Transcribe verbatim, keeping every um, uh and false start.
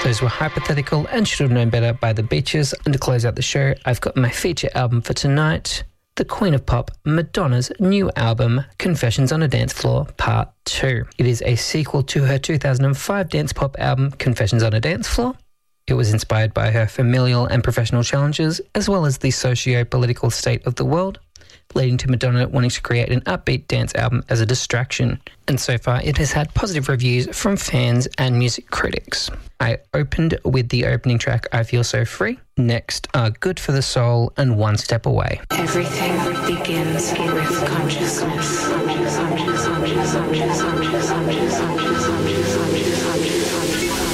Those were Hypothetical and Should Have Known Better by The Beaches. And to close out the show, I've got my feature album for tonight, the Queen of Pop, Madonna's new album, Confessions on a Dance Floor, Part two. It is a sequel to her two thousand five dance pop album, Confessions on a Dance Floor. It was inspired by her familial and professional challenges, as well as the socio-political state of the world, leading to Madonna wanting to create an upbeat dance album as a distraction. And so far, it has had positive reviews from fans and music critics. I opened with the opening track, I Feel So Free. Next are Good for the Soul and One Step Away. Everything begins with consciousness. Conscious, conscious, conscious, conscious, conscious, conscious, conscious, conscious, conscious, conscious, conscious.